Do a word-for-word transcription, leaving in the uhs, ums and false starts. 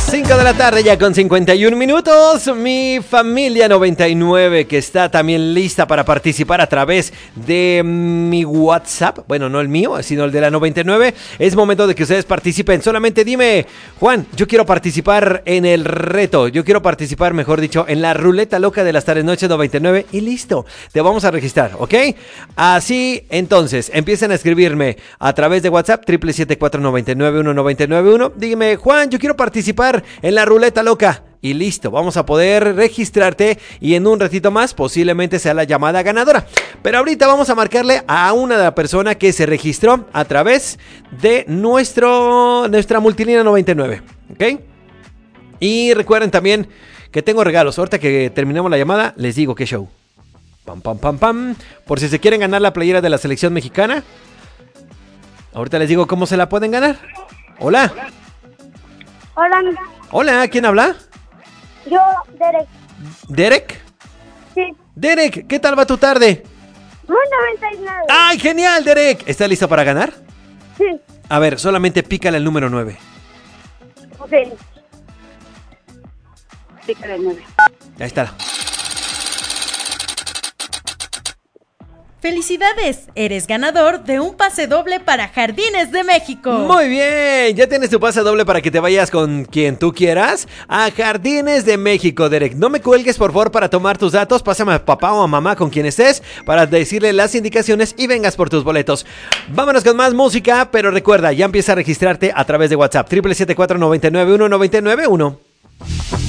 cinco de la tarde ya con cincuenta y un minutos. Mi familia noventa y nueve que está también lista para participar a través de mi WhatsApp. Bueno, no el mío, sino el de la noventa y nueve. Es momento de que ustedes participen. Solamente dime, Juan, yo quiero participar en el reto. Yo quiero participar, mejor dicho, en la ruleta loca de las tardes noches noventa y nueve. Y listo, te vamos a registrar, ¿ok? Así, entonces, empiecen a escribirme a través de WhatsApp, triple siete cuatro nueve nueve uno nueve nueve uno. Dime, Juan, yo quiero participar en la ruleta loca. Y listo, vamos a poder registrarte y en un ratito más posiblemente sea la llamada ganadora. Pero ahorita vamos a marcarle a una de las personas que se registró a través de nuestro, nuestra multilínea noventa y nueve, ¿ok? Y recuerden también que tengo regalos. Ahorita que terminemos la llamada, les digo qué show. Pam, pam, pam, pam. Por si se quieren ganar la playera de la selección mexicana. Ahorita les digo cómo se la pueden ganar. Hola. Hola. Hola, ¿quién habla? Yo, Derek. ¿Derek? Sí. Derek, ¿qué tal va tu tarde? Muy noventa y nueve. ¡Ay, genial, Derek! ¿Estás listo para ganar? Sí. A ver, solamente pícale el número nueve. Ok. Pícale el nueve. Ahí está. ¡Felicidades! Eres ganador de un pase doble para Jardines de México. Muy bien, ya tienes tu pase doble para que te vayas con quien tú quieras a Jardines de México, Derek. No me cuelgues, por favor, para tomar tus datos. Pásame a papá o a mamá con quien estés para decirle las indicaciones y vengas por tus boletos. Vámonos con más música, pero recuerda, ya empieza a registrarte a través de WhatsApp, triple siete cuatro nueve nueve uno nueve nueve uno.